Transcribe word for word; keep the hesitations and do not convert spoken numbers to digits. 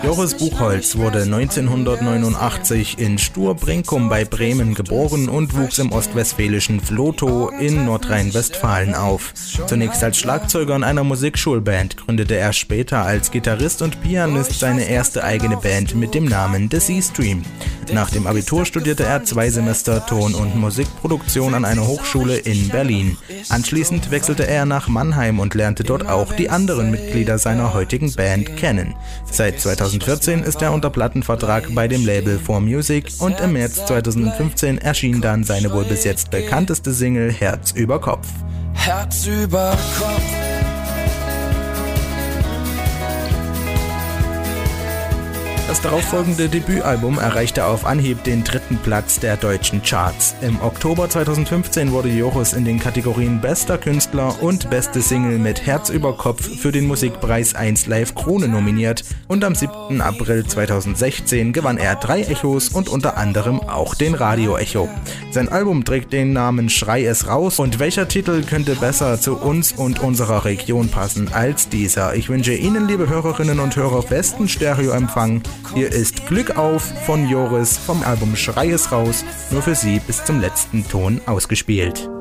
Joris Buchholz wurde neunzehnhundertneunundachtzig in Stur-Brinkum bei Bremen geboren und wuchs im ostwestfälischen Vlotho in Nordrhein-Westfalen auf. Zunächst als Schlagzeuger in einer Musikschulband, gründete er später als Gitarrist und Pianist seine erste eigene Band mit dem Namen The Sea Stream. Nach dem Abitur studierte er zwei Semester Ton- und Musikproduktion an einer Hochschule in Berlin. Anschließend wechselte er nach Mannheim und lernte dort auch die anderen Mitglieder seiner heutigen Band kennen. Seit zweitausendvierzehn ist er unter Plattenvertrag bei dem Label four Music und im März zweitausendfünfzehn erschien dann seine wohl bis jetzt bekannteste Single Herz über Kopf. Herz über Kopf. Das darauffolgende Debütalbum erreichte auf Anhieb den dritten Platz der deutschen Charts. Im Oktober zweitausendfünfzehn wurde Joris in den Kategorien Bester Künstler und Beste Single mit Herz über Kopf für den Musikpreis eins Live Krone nominiert und am siebten April zweitausendsechzehn gewann er drei Echos und unter anderem auch den Radio Echo. Sein Album trägt den Namen Schrei es raus und welcher Titel könnte besser zu uns und unserer Region passen als dieser? Ich wünsche Ihnen, liebe Hörerinnen und Hörer, besten Stereoempfang. Hier ist Glück auf von Joris vom Album Schrei es raus, nur für Sie bis zum letzten Ton ausgespielt.